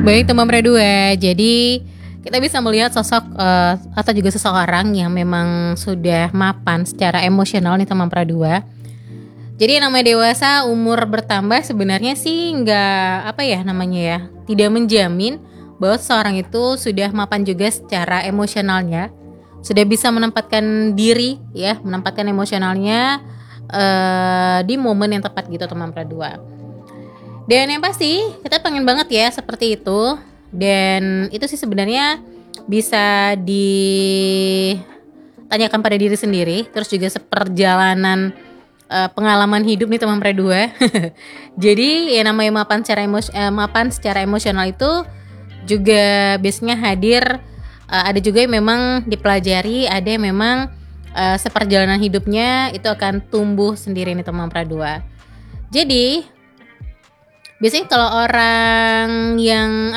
Baik teman dua, jadi kita bisa melihat sosok atau juga seseorang yang memang sudah mapan secara emosional nih teman dua. Jadi yang namanya dewasa, umur bertambah sebenarnya sih nggak tidak menjamin bahwa seseorang itu sudah mapan juga secara emosionalnya, sudah bisa menempatkan diri menempatkan emosionalnya di momen yang tepat gitu teman dua. Dan yang pasti kita pengen banget ya seperti itu. Dan itu sih sebenarnya bisa ditanyakan pada diri sendiri. Terus juga seperjalanan pengalaman hidup nih teman dua. Jadi ya namanya mapan secara emosional itu juga biasanya hadir. Ada juga yang memang dipelajari, ada yang memang seperjalanan hidupnya itu akan tumbuh sendiri nih teman dua. Jadi biasanya kalau orang yang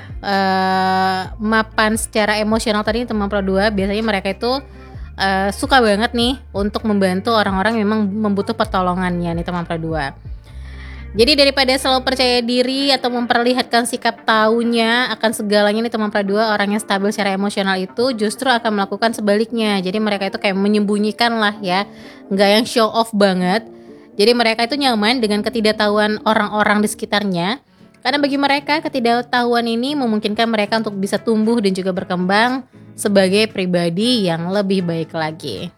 mapan secara emosional tadi teman dua, biasanya mereka itu suka banget nih untuk membantu orang-orang yang memang membutuh pertolongannya nih teman dua. Jadi daripada selalu percaya diri atau memperlihatkan sikap taunya akan segalanya nih teman dua, orang yang stabil secara emosional itu justru akan melakukan sebaliknya. Jadi mereka itu kayak menyembunyikan lah ya, nggak yang show off banget. Jadi mereka itu nyaman dengan ketidaktahuan orang-orang di sekitarnya. Karena bagi mereka ketidaktahuan ini memungkinkan mereka untuk bisa tumbuh dan juga berkembang sebagai pribadi yang lebih baik lagi.